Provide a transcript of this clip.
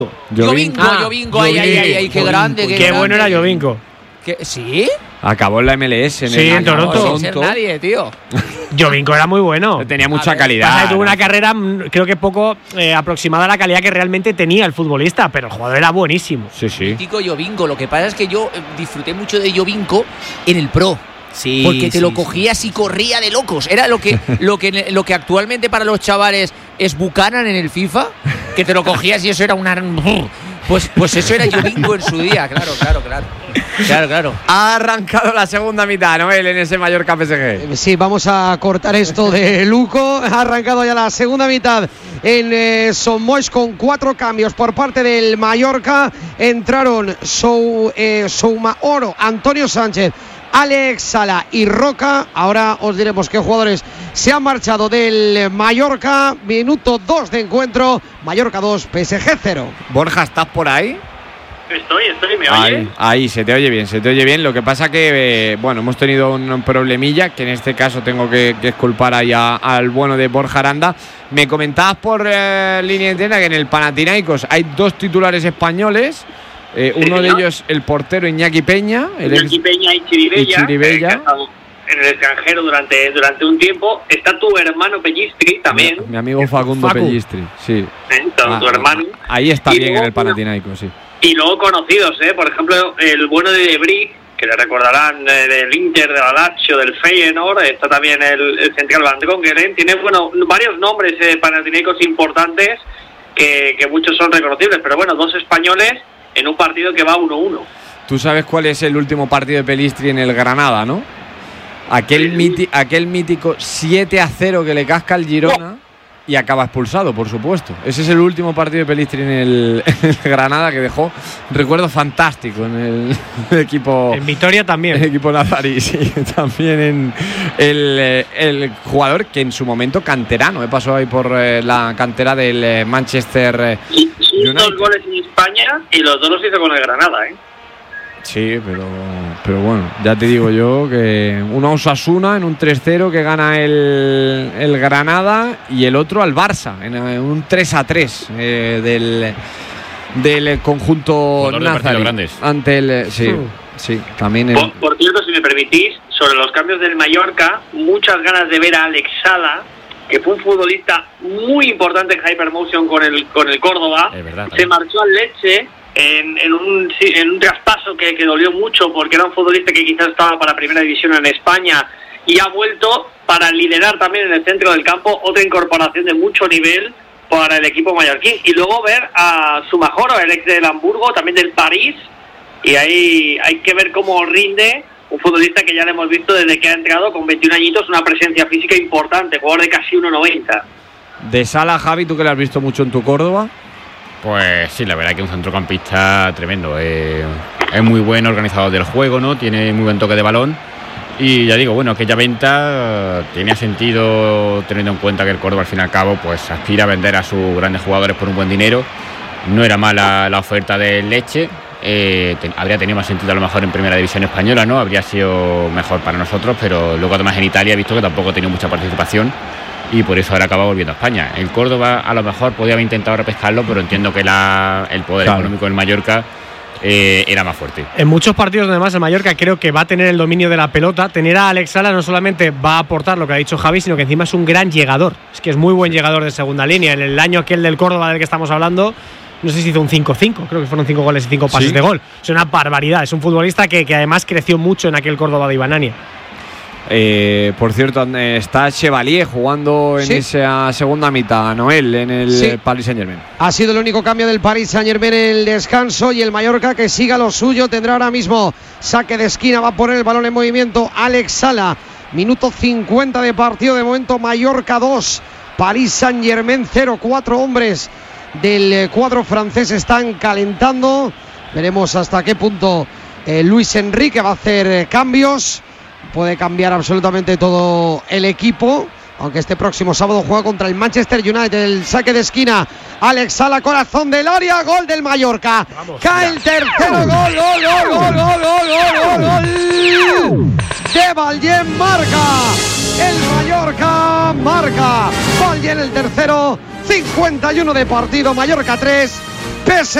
Jovinko, ay, qué grande. Qué bueno era Jovinko. ¿Sí? Acabó en la MLS. En Toronto. No ser nadie, tío. Jovinko era muy bueno. Tenía mucha calidad. Pasa que tuvo una carrera, creo que poco aproximada a la calidad que realmente tenía el futbolista, pero el jugador era buenísimo. Sí. Mítico Jovinko. Lo que pasa es que yo disfruté mucho de Jovinko en el Pro. Sí, porque te lo cogías y corría de locos. Era lo que actualmente para los chavales es Buchanan en el FIFA, que te lo cogías y eso era una... Pues eso era Jovinko en su día, claro. Ha arrancado la segunda mitad, Noel, en ese Mallorca PSG. Sí, vamos a cortar esto de Luco. Ha arrancado ya la segunda mitad en Son Moix con 4 cambios por parte del Mallorca. Entraron Soumaoro, Antonio Sánchez, Alex Sala y Roca. Ahora os diremos qué jugadores se han marchado del Mallorca. Minuto 2 de encuentro. Mallorca 2, PSG 0. Borja, ¿estás por ahí? Estoy, ¿me oye? Ahí, se te oye bien. Lo que pasa que, hemos tenido un problemilla, que en este caso tengo que exculpar ahí al bueno de Borja Aranda. Me comentabas por línea interna que en el Panathinaikos hay 2 titulares españoles. Uno de ellos, el portero Iñaki Peña. Peña y Chiribella. Que ha estado en el extranjero durante un tiempo. Está tu hermano Pellistri también. Mi amigo Facundo Pellistri, sí. Tu hermano. Ahí está bien en el Panathinaikos, sí. Y luego conocidos, por ejemplo, el bueno de Brick, que le recordarán del Inter, del Lazio, del Feyenoord. Está también el central Van Drongelen. Tiene, varios nombres panathinaicos importantes que muchos son reconocibles. Pero 2 españoles en un partido que va 1-1. Tú sabes cuál es el último partido de Pellistri en el Granada, ¿no? Aquel mítico 7-0 que le casca al Girona y acaba expulsado, por supuesto. Ese es el último partido de Pellistri en el Granada, que dejó recuerdo fantástico en el equipo. En Vitoria también. El equipo nazarí, sí. También en el jugador que en su momento canterano, pasó ahí por la cantera del Manchester United. 2 goles en España y los 2 los hizo con el Granada, Sí, pero bueno, ya te digo yo que uno a Osasuna en un 3-0 que gana el Granada y el otro al Barça en un 3-3 del conjunto nazarí ante el sí, también por cierto, si me permitís, sobre los cambios del Mallorca, muchas ganas de ver a Alex Sala, que fue un futbolista muy importante en Hypermotion con el Córdoba. Se marchó al Lecce en un traspaso que dolió mucho, porque era un futbolista que quizás estaba para primera división en España y ha vuelto para liderar también en el centro del campo, otra incorporación de mucho nivel para el equipo mallorquín. Y luego ver a Sumajoro, el ex del Hamburgo, también del París, y ahí hay que ver cómo rinde un futbolista que ya le hemos visto desde que ha entrado con 21 añitos, una presencia física importante, jugador de casi 1,90. De Sala, Javi, ¿tú que lo has visto mucho en tu Córdoba? Pues sí, la verdad que es un centrocampista tremendo. Es muy buen organizador del juego, ¿no? Tiene muy buen toque de balón. Y ya digo, aquella venta tenía sentido teniendo en cuenta que el Córdoba al fin y al cabo pues aspira a vender a sus grandes jugadores por un buen dinero. No era mala la oferta del Lecce. Habría tenido más sentido a lo mejor en primera división española, ¿no? Habría sido mejor para nosotros, pero luego además en Italia he visto que tampoco ha tenido mucha participación y por eso ahora acaba volviendo a España. El Córdoba a lo mejor podía haber intentado repescarlo, pero entiendo que el poder económico del Mallorca era más fuerte. En muchos partidos además el Mallorca creo que va a tener el dominio de la pelota. Tener a Alex Sala no solamente va a aportar lo que ha dicho Javi, sino que encima es un gran llegador. Es que es muy buen llegador de segunda línea. En el año aquel del Córdoba del que estamos hablando, no sé si hizo un 5-5, creo que fueron 5 goles y 5 pases de gol. Es una barbaridad, es un futbolista que además creció mucho en aquel Córdoba de Ibanania. Por cierto, está Chevalier jugando en esa segunda mitad, Noel, en el Paris Saint-Germain. Ha sido el único cambio del Paris Saint-Germain en el descanso, y el Mallorca, que siga lo suyo, tendrá ahora mismo saque de esquina, va a poner el balón en movimiento Alex Sala. Minuto 50 de partido, de momento Mallorca 2, Paris Saint-Germain 0. 4 hombres del cuadro francés están calentando. Veremos hasta qué punto Luis Enrique va a hacer cambios. Puede cambiar absolutamente todo el equipo, aunque este próximo sábado juega contra el Manchester United. El saque de esquina, Alex Sala, corazón del área, gol del Mallorca. Vamos, cae el tercero, gol de Ballén, marca el Mallorca, marca Ballén el tercero. 51 de partido, Mallorca 3, PSG.